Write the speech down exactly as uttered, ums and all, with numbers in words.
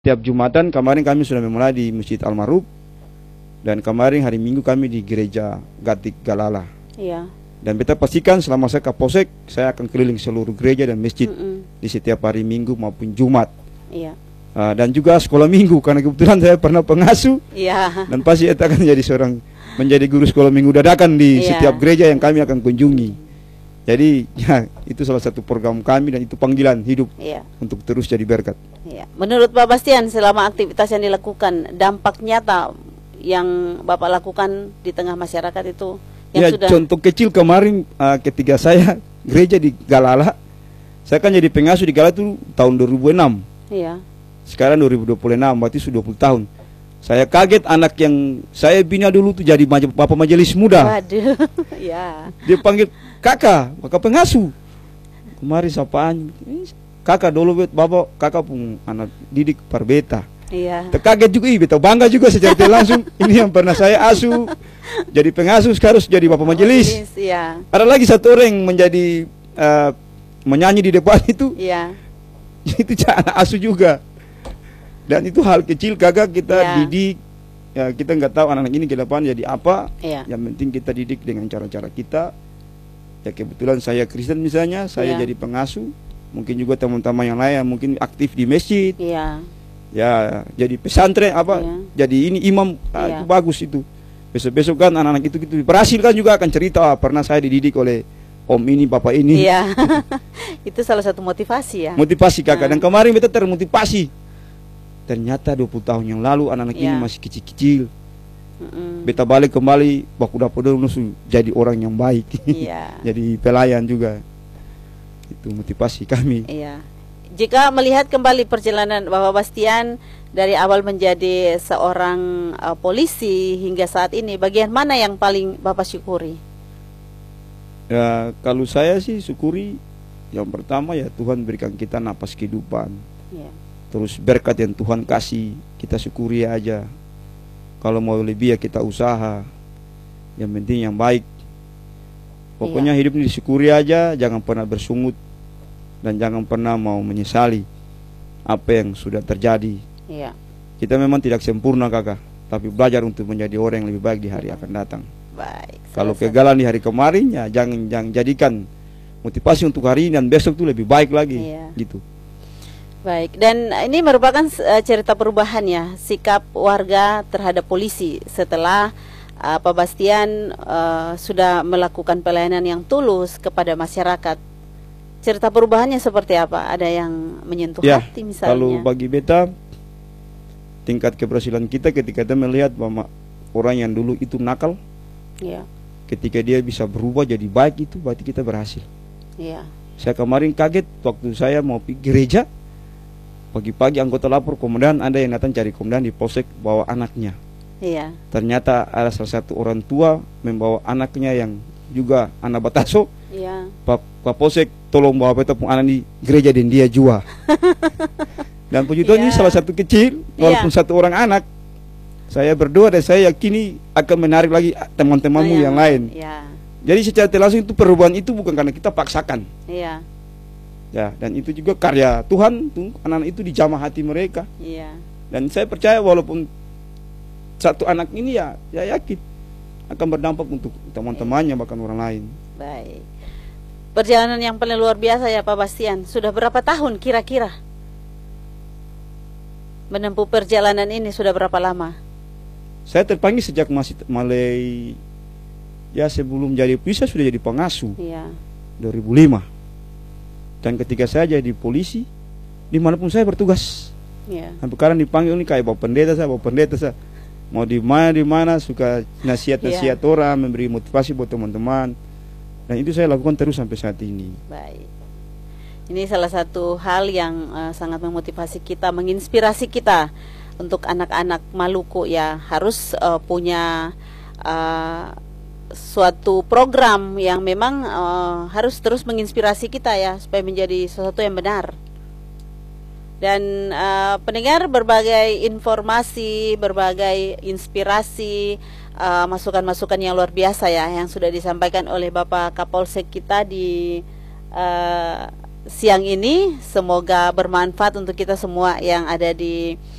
Tiap Jumatan kemarin kami sudah memulai di Masjid Al-Ma'ruf, dan kemarin hari Minggu kami di Gereja Gatik Galala. Iya. Dan beta pastikan selama saya Kapolsek, saya akan keliling seluruh gereja dan masjid mm -mm. di setiap hari Minggu maupun Jumat. Iya. Uh, dan juga sekolah Minggu, karena kebetulan saya pernah pengasuh. Iya. Dan pasti saya akan jadi seorang menjadi guru sekolah Minggu dadakan di iya. setiap gereja yang kami akan kunjungi. Jadi ya itu salah satu program kami dan itu panggilan hidup iya. untuk terus jadi berkat. Iya. Menurut Pak Bastian, selama aktivitas yang dilakukan, dampak nyata yang Bapak lakukan di tengah masyarakat itu yang ya, sudah... contoh kecil kemarin uh, ketika saya gereja di Galala, saya kan jadi pengasuh di Galala itu tahun dua ribu enam. Iya. Sekarang dua ribu dua puluh enam, berarti sudah dua puluh tahun. Saya kaget anak yang saya bina dulu tuh jadi bapak majelis muda. Waduh, ya. Dia panggil kakak, kakak pengasuh. Kemarin sapaan, kakak dulu bet, bapak kakak pun anak didik parbeta. Iya. Terkaget juga, ih beta bangga juga secara langsung. Ini yang pernah saya asuh, jadi pengasuh sekarang jadi bapak majelis. Majelis, iya. Ada lagi satu orang yang menjadi uh, menyanyi di depan itu. Iya. Itu anak asuh juga. Dan itu hal kecil kagak kita ya. didik ya, kita nggak tahu anak-anak ini ke depan jadi apa ya. Yang penting kita didik dengan cara-cara kita ya. Kebetulan saya Kristen misalnya, saya ya. jadi pengasuh, mungkin juga teman-teman yang lain yang mungkin aktif di masjid ya, ya jadi pesantren apa ya. jadi ini imam ah, ya. itu bagus itu. Besok-besok kan anak-anak itu gitu berhasil kan juga akan cerita, ah, pernah saya dididik oleh om ini, bapak ini ya. Itu salah satu motivasi ya, motivasi kakak. Nah. Dan kemarin kita termotivasi. Ternyata dua puluh tahun yang lalu anak-anak ya. ini masih kecil-kecil. Mm-mm. Beta balik kembali, baku dapur dulu jadi orang yang baik. Ya. Jadi pelayan juga. Itu motivasi kami. Iya. Jika melihat kembali perjalanan Bapak Bastian dari awal menjadi seorang uh, polisi hingga saat ini, bagian mana yang paling Bapak syukuri? Ya, kalau saya sih syukuri yang pertama ya Tuhan berikan kita napas kehidupan. Ya. Terus berkat yang Tuhan kasih, kita syukuri aja. Kalau mau lebih ya kita usaha. Yang penting yang baik. Pokoknya iya. hidup ini disyukuri aja, jangan pernah bersungut. Dan jangan pernah mau menyesali apa yang sudah terjadi. Iya. Kita memang tidak sempurna kakak, tapi belajar untuk menjadi orang yang lebih baik di hari akan datang. Baik. Kalau kegagalan di hari kemarin ya jangan, jangan jadikan motivasi untuk hari ini dan besok itu lebih baik lagi. Iya. Gitu. Baik, dan ini merupakan uh, cerita perubahan ya sikap warga terhadap polisi setelah uh, Pak Bastian uh, sudah melakukan pelayanan yang tulus kepada masyarakat. Cerita perubahannya seperti apa? Ada yang menyentuh ya, hati misalnya? Kalau bagi beta, tingkat keberhasilan kita ketika kita melihat bahwa orang yang dulu itu nakal, ya. ketika dia bisa berubah jadi baik, itu berarti kita berhasil. Ya. Saya kemarin kaget waktu saya mau pergi gereja. Pagi-pagi anggota lapor komandan, ada yang datang cari komandan di polsek bawa anaknya. Iya. Ternyata ada salah satu orang tua membawa anaknya yang juga anak bataso. Iya. Pak, Pak polsek tolong bawa beta pun anak di gereja dan dia jua. Dan puji Tuhan ini salah satu kecil, walaupun yeah. satu orang anak. Saya berdoa dan saya yakini akan menarik lagi teman-temanmu oh, yang lain. Yeah. Jadi secara langsung itu perubahan itu bukan karena kita paksakan. Iya. Ya, dan itu juga karya Tuhan, anak-anak itu dijamah hati mereka. Iya. Dan saya percaya walaupun satu anak ini ya, ya yakin akan berdampak untuk teman-temannya bahkan orang lain. Baik. Perjalanan yang paling luar biasa ya Pak Bastian. Sudah berapa tahun kira-kira menempuh perjalanan ini, sudah berapa lama? Saya terpanggil sejak masih mulai ya sebelum jadi polisi sudah jadi pengasuh. Iya. dua ribu lima. Dan ketika saya jadi polisi, dimanapun saya bertugas, yeah. sampai sekarang dipanggil ini kayak bapak pendeta saya, bapak pendeta saya, mau di mana di mana suka nasihat-nasihat yeah. orang, memberi motivasi buat teman-teman, dan itu saya lakukan terus sampai saat ini. Baik, ini salah satu hal yang uh, sangat memotivasi kita, menginspirasi kita untuk anak-anak Maluku ya, harus uh, punya uh, suatu program yang memang uh, harus terus menginspirasi kita ya supaya menjadi sesuatu yang benar. Dan uh, pendengar, berbagai informasi, berbagai inspirasi, masukan-masukan uh, yang luar biasa ya yang sudah disampaikan oleh Bapak Kapolsek kita di uh, siang ini. Semoga bermanfaat untuk kita semua yang ada di